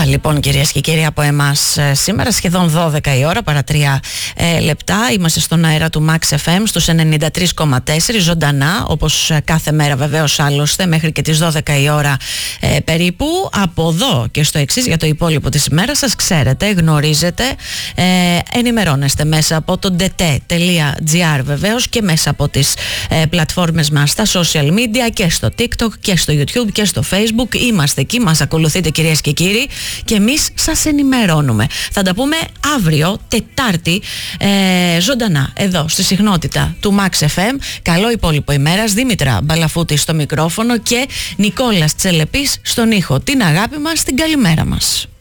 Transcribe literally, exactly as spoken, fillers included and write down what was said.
λοιπόν κυρίες και κύριοι από εμάς σήμερα, σχεδόν δώδεκα η ώρα παρά τρία ε, λεπτά. Είμαστε στον αέρα του Max εφ εμ στους ενενήντα τρία κόμμα τέσσερα, ζωντανά όπως κάθε μέρα βεβαίως άλλωστε μέχρι και τις δώδεκα η ώρα ε, περίπου. Από εδώ και στο εξής για το υπόλοιπο της ημέρας σας ξέρετε, γνωρίζετε, ε, ενημερώνεστε μέσα από το ντι τι τελεία τζι άρ βεβαίως και μέσα από τις ε, πλατφόρμες μας στα social media και στο TikTok και στο YouTube και στο Facebook. Είμαστε εκεί, μας ακολουθείτε κυρίες και κύριοι και εμείς σας ενημερώνουμε. Θα τα πούμε αύριο Τετάρτη ε, ζωντανά εδώ στη συχνότητα του Max εφ εμ. Καλό υπόλοιπο ημέρας. Δήμητρα Μπαλαφούτη στο μικρόφωνο και Νικόλας Τσελεπής στον ήχο. Την αγάπη μας, την καλημέρα μας.